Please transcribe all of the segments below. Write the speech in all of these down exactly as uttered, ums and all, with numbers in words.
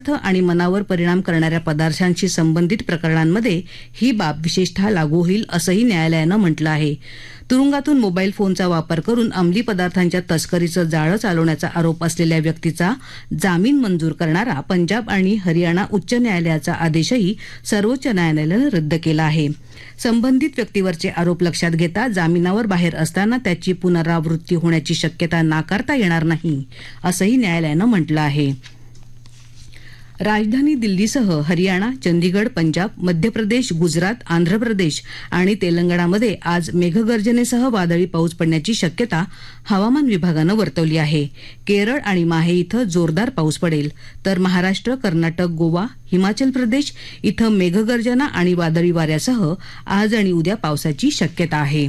आणि मनावर परिणाम करणाऱ्या पदार्थांशी संबंधित प्रकरणांमध्ये ही बाब विशेषतः लागू होईल असंही न्यायालयानं म्हटलं आहे. तुरुंगातून मोबाईल फोनचा वापर करून अंमली पदार्थांच्या तस्करीचं जाळं चालवण्याचा आरोप असलेल्या व्यक्तीचा जामीन मंजूर करणारा पंजाब आणि हरियाणा उच्च न्यायालयाचा आदेशही सर्वोच्च न्यायालयानं रद्द केला आहे. संबंधित व्यक्तीवरचे आरोप लक्षात घेता जामिनावर बाहेर असताना त्याची पुनरावृत्ती होण्याची शक्यता नाकारता येणार नाही असंही न्यायालयानं म्हटलं आहे. राजधानी दिल्लीसह हरियाणा, चंदीगड, पंजाब, मध्य प्रदेश, गुजरात, आंध्र प्रदेश आणि तेलंगणामध्ये आज मेघगर्जनेसह वादळी पाऊस पडण्याची शक्यता हवामान विभागानं वर्तवली आहे. केरळ आणि माहे इथं जोरदार पाऊस पडेल, तर महाराष्ट्र, कर्नाटक, गोवा, हिमाचल प्रदेश इथं मेघगर्जना आणि वादळी वाऱ्यासह आज आणि उद्या पावसाची शक्यता आहे.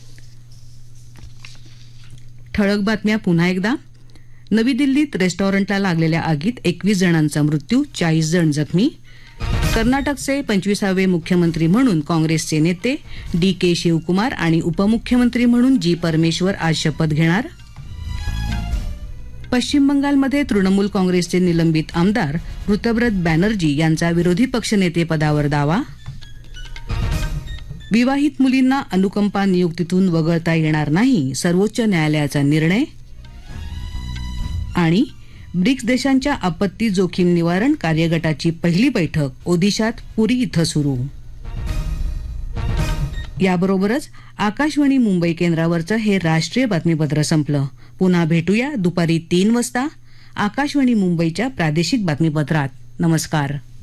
ठळक बातम्या पुन्हा एकदा. नवी दिल्लीत रेस्टॉरंटला लागलेल्या आगीत एकवीस जणांचा मृत्यू, चाळीस जण जखमी. कर्नाटकचे पंचवीसावे मुख्यमंत्री म्हणून काँग्रेसचे नेते डी के शिवकुमार आणि उपमुख्यमंत्री म्हणून जी परमेश्वर आज शपथ घेणार. पश्चिम बंगालमध्ये तृणमूल काँग्रेसचे निलंबित आमदार ऋतव्रत बॅनर्जी यांचा विरोधी पक्षनेतेपदावर दावा. विवाहित मुलींना अनुकंपा नियुक्तीतून वगळता येणार नाही, सर्वोच्च न्यायालयाचा निर्णय. आणि ब्रिक्स देशांच्या आपत्ती जोखीम निवारण कार्यगटाची पहिली बैठक ओदिशात पुरी इथं सुरू. याबरोबरच आकाशवाणी मुंबई केंद्रावरचं हे राष्ट्रीय बातमीपत्र संपलं. पुन्हा भेटूया दुपारी तीन वाजता आकाशवाणी मुंबईच्या प्रादेशिक बातमीपत्रात. नमस्कार.